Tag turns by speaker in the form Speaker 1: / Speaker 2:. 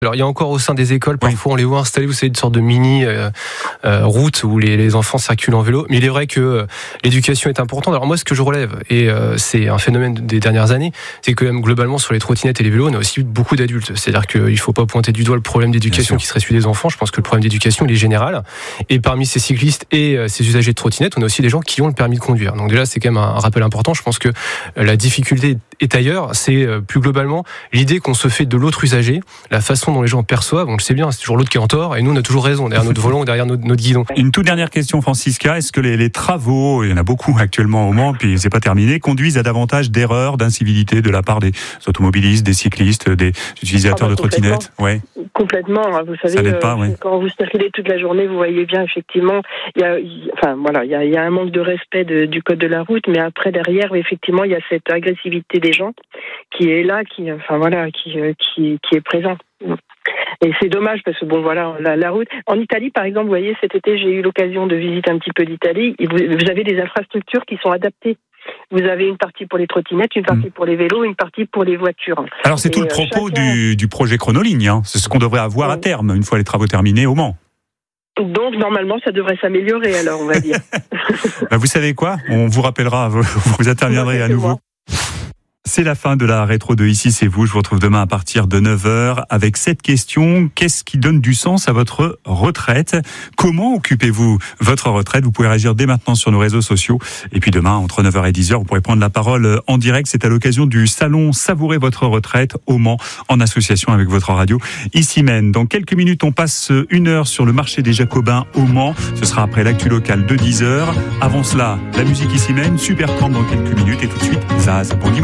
Speaker 1: Alors il y a encore au sein des écoles, parfois on les voit installer, vous savez, une sorte de mini route où les enfants circulent en vélo. Mais il est vrai que l'éducation est importante. Alors moi, ce que je relève, et c'est un phénomène des dernières années, c'est que même globalement sur les trottinettes et les vélos, on a aussi beaucoup d'adultes. C'est-à-dire qu'il ne faut pas pointer du doigt le problème d'éducation qui serait celui des enfants. Je pense que le problème d'éducation, il est général. Et parmi ces cyclistes et ces usagers de trottinettes, on a aussi des gens qui ont le permis de conduire. Donc déjà, c'est quand même un rappel important. Je pense que la difficulté est ailleurs. C'est plus globalement l'idée qu'on se fait de l'autre usager, la façon dont les gens perçoivent. On le sait bien, c'est toujours l'autre qui est en tort, et nous on a toujours raison derrière notre volant ou derrière notre guidon.
Speaker 2: Une toute dernière question, Francisca. Est-ce que les travaux, il y en a beaucoup actuellement au Mans, puis c'est pas terminé, conduisent à davantage d'erreurs, d'incivilité de la part des automobilistes, des cyclistes, des utilisateurs de trottinettes? Ouais.
Speaker 3: Complètement. Vous savez, quand vous circulez toute la journée, vous voyez bien effectivement, il y a un manque de respect du code de la route, mais après derrière, effectivement, il y a cette agressivité des gens qui est là, qui est présent. Et c'est dommage parce que la route. En Italie, par exemple, vous voyez, cet été, j'ai eu l'occasion de visiter un petit peu l'Italie. Vous avez des infrastructures qui sont adaptées. Vous avez une partie pour les trottinettes, une partie pour les vélos, une partie pour les voitures.
Speaker 2: Alors c'est tout le propos du projet Chronoligne, hein. C'est ce qu'on devrait avoir à terme, une fois les travaux terminés au Mans.
Speaker 3: Donc normalement ça devrait s'améliorer alors, on va dire.
Speaker 2: Vous savez quoi ? On vous rappellera, vous interviendrez à nouveau. C'est la fin de la rétro de Ici c'est vous. Je vous retrouve demain à partir de 9h avec cette question. Qu'est-ce qui donne du sens à votre retraite ? Comment occupez-vous votre retraite ? Vous pouvez réagir dès maintenant sur nos réseaux sociaux. Et puis demain, entre 9h et 10h, vous pourrez prendre la parole en direct. C'est à l'occasion du salon Savourez votre retraite au Mans, en association avec votre radio Ici Maine. Dans quelques minutes, on passe 1 heure sur le marché des Jacobins au Mans. Ce sera après l'actu locale de 10h. Avant cela, la musique Ici Maine, Super 30 dans quelques minutes. Et tout de suite, Zaz. Bon dimanche.